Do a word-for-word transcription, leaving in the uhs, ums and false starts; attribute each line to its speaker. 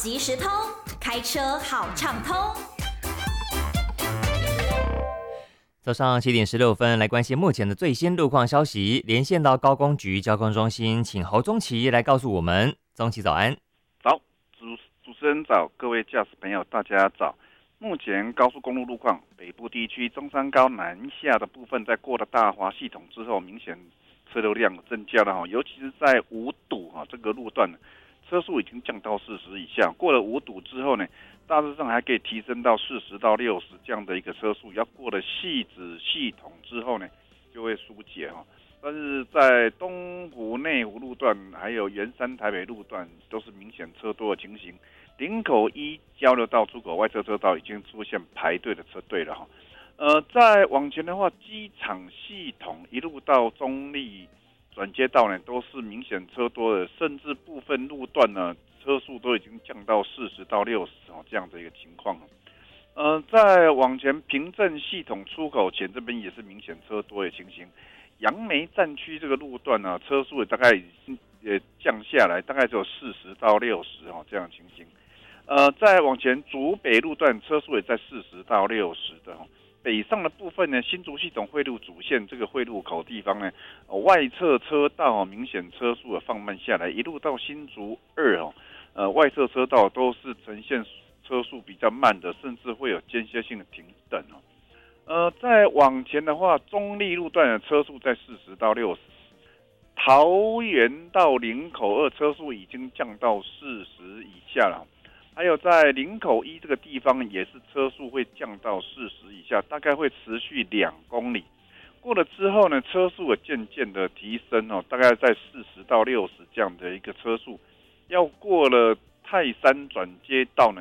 Speaker 1: 即时通，开车好畅通。
Speaker 2: 早上七点十六分，来关心目前的最新路况消息。连线到高工局交通中心，请侯宗奇来告诉我们。宗奇早安。
Speaker 3: 早，主主持人早，各位驾驶朋友大家早。目前高速公路路况，北部地区中山高南下的部分，在过了大华系统之后，明显车流量增加了哈，尤其是在五堵哈这个路段，车速已经降到四十以下。过了五堵之后呢，大致上还可以提升到四十到六十这样的一个车速。要过了汐止系统之后呢，就会疏解哈。但是在东湖、内湖路段，还有圆山台北路段，都是明显车多的情形。林口一交流道出口外侧车道已经出现排队的车队了哈。呃，再往前的话，机场系统一路到中立转接道呢，都是明显车多的，甚至部分路段呢，车速都已经降到四十到六十哦，这样的一个情况。呃，再往前，平镇系统出口前这边也是明显车多的情形。杨梅站区这个路段呢、啊，车速也大概已经也降下来，大概只有四十到六十哦，这样的情形。呃，再往前，竹北路段车速也在四十到六十的哦。北上的部分呢，新竹系统汇入主线这个汇入口地方呢，呃、外侧车道、哦、明显车速放慢下来，一路到新竹二哦，呃，外侧车道都是呈现车速比较慢的，甚至会有间歇性的停等哦。呃，再往前的话，中立路段的车速在四十到六十，桃园到林口二车速已经降到四十以下了。还有在林口一这个地方，也是车速会降到四十以下，大概会持续两公里。过了之后呢，车速也渐渐的提升哦，大概在四十到六十这样的一个车速。要过了泰山转接道呢，